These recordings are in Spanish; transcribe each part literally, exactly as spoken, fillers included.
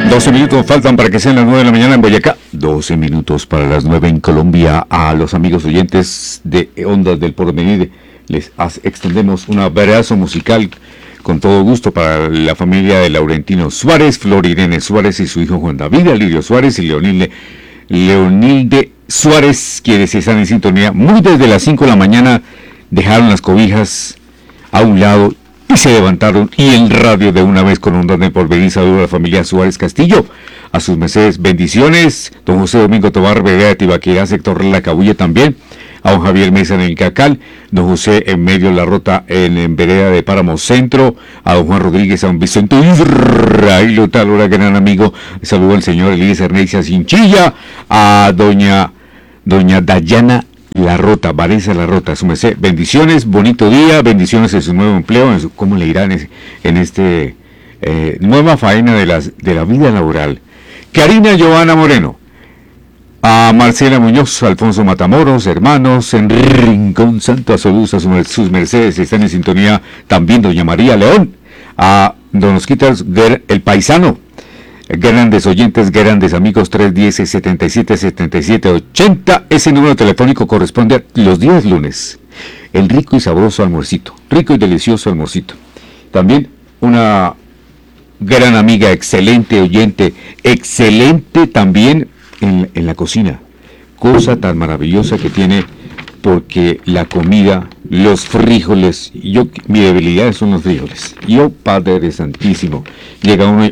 doce minutos faltan para que sean las nueve de la mañana en Boyacá. doce minutos para las nueve en Colombia. A los amigos oyentes de Ondas del Porvenir les extendemos un abrazo musical con todo gusto para la familia de Laurentino Suárez, Flor Irene Suárez y su hijo Juan David, Alirio Suárez y Leonilde, Leonilde Suárez, quienes están en sintonía. Muy desde las cinco de la mañana dejaron las cobijas a un lado y se levantaron, y el radio de una vez con Ondas del Porvenir. Saludo a la familia Suárez Castillo, a sus mercedes, bendiciones. Don José Domingo Tobar, Vereda de Tibaquirá, sector La Cabulla también. A don Javier Mesa en el Cacal, don José en medio de la Rota en, en Vereda de Páramo Centro, a don Juan Rodríguez, a don Vicente Israel, tal hora, gran amigo. Saludo al señor Elías Erneisa Cinchilla, a doña, doña Dayana La Rota, Vanessa La Rota, su merced, bendiciones, bonito día, bendiciones en su nuevo empleo, en su, ¿cómo le irán en, en este eh, nueva faena de, las, de la vida laboral? Karina Giovanna Moreno, a Marcela Muñoz, Alfonso Matamoros, hermanos, en Rincón Santo, a Soluz, a su, sus mercedes, están en sintonía también doña María León, a don Osquitas, el paisano, grandes oyentes, grandes amigos, tres uno cero, setenta y siete, setenta y siete, ochenta. Ese número telefónico corresponde a los días lunes. El rico y sabroso almuercito, rico y delicioso almuercito. También una gran amiga, excelente oyente, excelente también en, en la cocina. Cosa tan maravillosa que tiene, porque la comida, los frijoles, yo, mi debilidad son los frijoles. Yo, Padre Santísimo, llega uno y...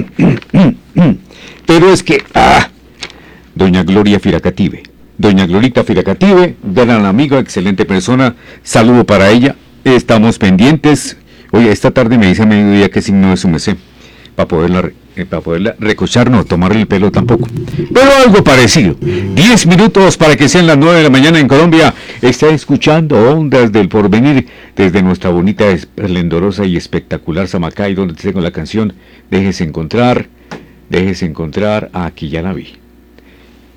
Pero es que... ¡Ah! Doña Gloria Firacative. Doña Glorita Firacative, gran amiga, excelente persona. Saludo para ella. Estamos pendientes. Oye, esta tarde me dice a mediodía qué signo es su mesé. Para poderla, eh, para poderla recochar, no tomarle el pelo tampoco. Pero algo parecido. Diez minutos para que sean las nueve de la mañana en Colombia. Está escuchando Ondas del Porvenir desde nuestra bonita, esplendorosa y espectacular Samacay, donde tengo la canción Déjese encontrar, déjese encontrar. Aquí ya la vi.